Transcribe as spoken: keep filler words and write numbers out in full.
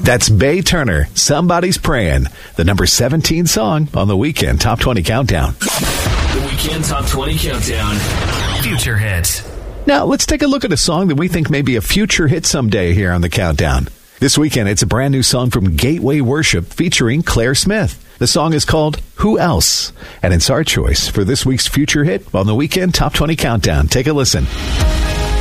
That's Bay Turner, Somebody's Praying, the number seventeen song on the Weekend Top twenty Countdown. The Weekend Top twenty Countdown. Future hits. Now, let's take a look at a song that we think may be a future hit someday here on the Countdown. This weekend, it's a brand new song from Gateway Worship featuring Claire Smith. The song is called Who Else? And it's our choice for this week's future hit on the Weekend Top twenty Countdown. Take a listen.